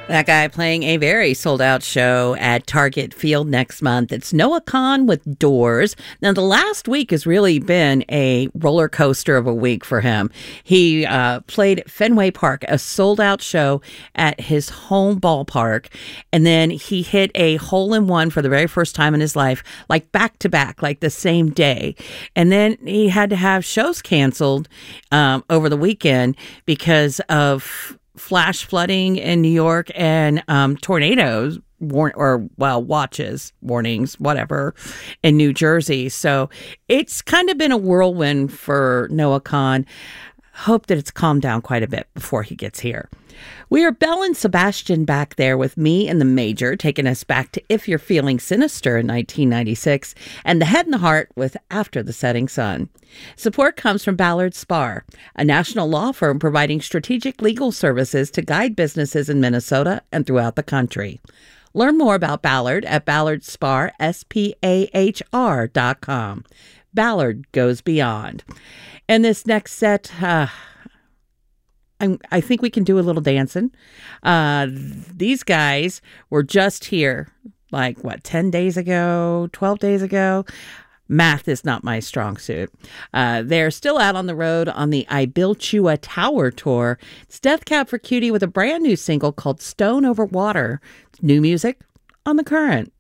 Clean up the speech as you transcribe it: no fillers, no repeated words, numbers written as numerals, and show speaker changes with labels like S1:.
S1: That guy playing a very sold out show at Target Field next month. It's Noah Kahan with Doors. Now, the last week has really been a roller coaster of a week for him. He played at Fenway Park, a sold out show at his home ballpark. And then he hit a hole in one for the very first time in his life, like back to back, like the same day. And then he had to have shows canceled over the weekend because of flash flooding in New York and tornadoes watches, warnings, whatever, in New Jersey. So it's kind of been a whirlwind for Noah Kahan. Hope that it's calmed down quite a bit before he gets here. We are Belle and Sebastian back there with Me and the Major, taking us back to If You're Feeling Sinister in 1996, and The Head and the Heart with After the Setting Sun. Support comes from Ballard Spahr, a national law firm providing strategic legal services to guide businesses in Minnesota and throughout the country. Learn more about Ballard at ballardspahr, SPAHR.com. Ballard goes beyond. And this next set, I think we can do a little dancing. These guys were just here, 10 days ago, 12 days ago. Math is not my strong suit. They're still out on the road on the I Built You a Tower tour. It's Death Cab for Cutie with a brand new single called Stone Over Water. New music on The Current.